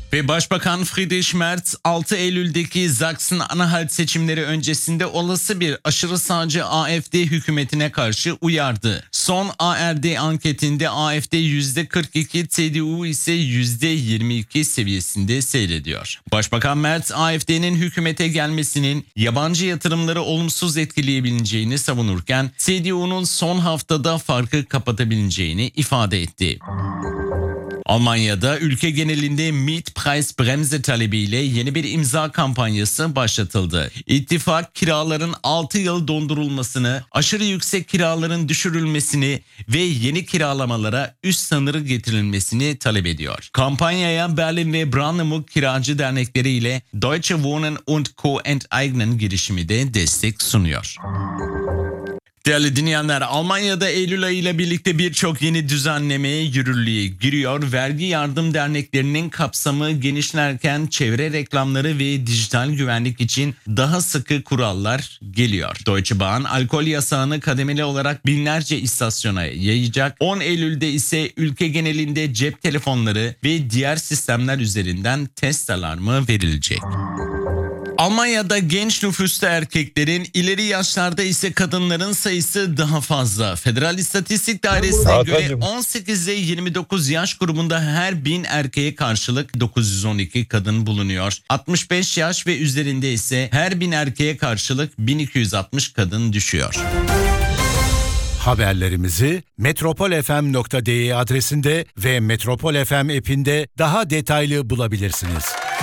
Ve Başbakan Friedrich Merz 6 Eylül'deki Sachsen-Anhalt seçimleri öncesinde olası bir aşırı sağcı AfD hükümetine karşı uyardı. Son ARD anketinde AfD %42, CDU ise %22 seviyesinde seyrediyor. Başbakan Merz AfD'nin hükümete gelmesinin yabancı yatırımları olumsuz etkileyebileceğini savunurken CDU'nun son haftada farkı kapatabileceğini ifade etti. Almanya'da ülke genelinde Mietpreisbremse talebiyle yeni bir imza kampanyası başlatıldı. İttifak kiraların 6 yıl dondurulmasını, aşırı yüksek kiraların düşürülmesini ve yeni kiralamalara üst sınırı getirilmesini talep ediyor. Kampanyaya Berlin ve Brandenburg kiracı dernekleri ile Deutsche Wohnen und Co. Enteignen girişimi de destek sunuyor. Değerli dinleyenler, Almanya'da Eylül ayı ile birlikte birçok yeni düzenlemeye yürürlüğe giriyor. Vergi yardım derneklerinin kapsamı genişlerken çevre reklamları ve dijital güvenlik için daha sıkı kurallar geliyor. Deutsche Bahn alkol yasağını kademeli olarak binlerce istasyona yayacak. 10 Eylül'de ise ülke genelinde cep telefonları ve diğer sistemler üzerinden test alarmı verilecek. Almanya'da genç nüfusta erkeklerin, ileri yaşlarda ise kadınların sayısı daha fazla. Federal İstatistik Dairesi'ne göre 18 ile 29 yaş grubunda her 1000 erkeğe karşılık 912 kadın bulunuyor. 65 yaş ve üzerinde ise her 1000 erkeğe karşılık 1260 kadın düşüyor. Haberlerimizi metropolfm.de adresinde ve Metropol FM app'inde daha detaylı bulabilirsiniz.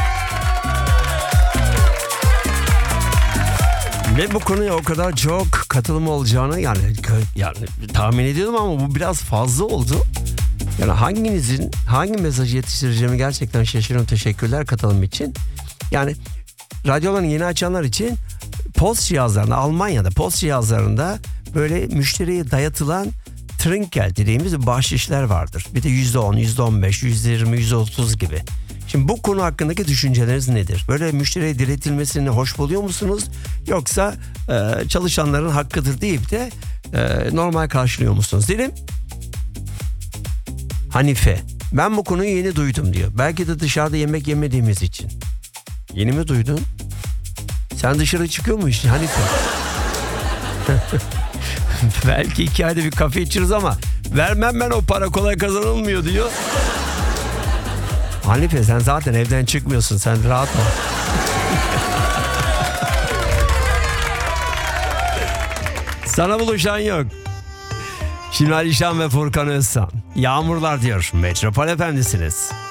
Ve bu konuya o kadar çok katılım olacağını yani tahmin ediyordum ama bu biraz fazla oldu. Yani hangi mesajı yetiştireceğimi gerçekten şaşırıyorum. Teşekkürler katılım için. Yani radyolarını yeni açanlar için post cihazlarında, Almanya'da post cihazlarında böyle müşteriye dayatılan Trinkgeld dediğimiz bahşişler vardır. Bir de %10, %15, %20, %30 gibi. Şimdi bu konu hakkındaki düşünceleriniz nedir? Böyle müşteriye diretilmesini hoş buluyor musunuz? Yoksa çalışanların hakkıdır deyip de normal karşılıyor musunuz? Dilim Hanife, ben bu konuyu yeni duydum diyor. Belki de dışarıda yemek yemediğimiz için. Yeni mi duydun? Sen dışarı çıkıyor musun Hanife? Belki 2 ayda bir kafe içiriz ama vermem ben, o para kolay kazanılmıyor diyor. Hanife, sen zaten evden çıkmıyorsun, sen rahat ol. Sana buluşan yok. Şimdi Alişan ve Furkan Özsan. Yağmurlar diyor. Metropol Efendisiniz.